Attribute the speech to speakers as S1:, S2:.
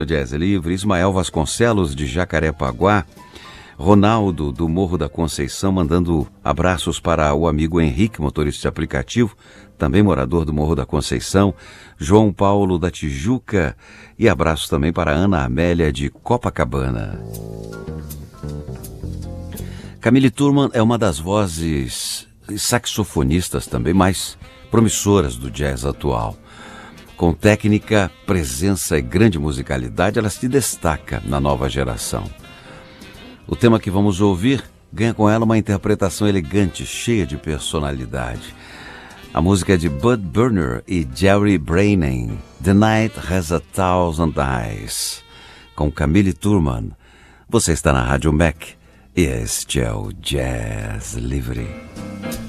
S1: Jazz Livre, Ismael Vasconcelos de Jacarepaguá, Ronaldo do Morro da Conceição mandando abraços para o amigo Henrique, motorista de aplicativo, também morador do Morro da Conceição, João Paulo da Tijuca e abraços também para Ana Amélia de Copacabana. Camille Thurman é uma das vozes saxofonistas também mais promissoras do jazz atual. Com técnica, presença e grande musicalidade, ela se destaca na nova geração. O tema que vamos ouvir ganha com ela uma interpretação elegante, cheia de personalidade. A música é de Bud Burner e Jerry Brannan, The Night Has a Thousand Eyes. Com Camille Thurman, você está na Rádio Mac e este é o Jazz Livre.